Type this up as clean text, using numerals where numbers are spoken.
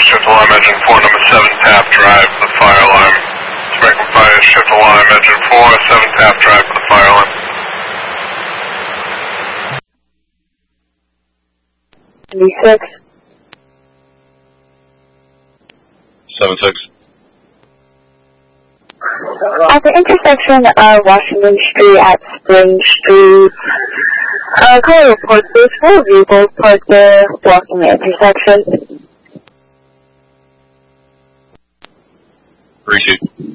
shift alarm, engine 4, number 7, tap drive for the fire alarm. American Fire, shift alarm, engine 4, 7, tap drive for the fire alarm. 76. 76. At the intersection of Washington Street at Spring Street, call report, please. 4 vehicles parked there blocking the intersection. Receive.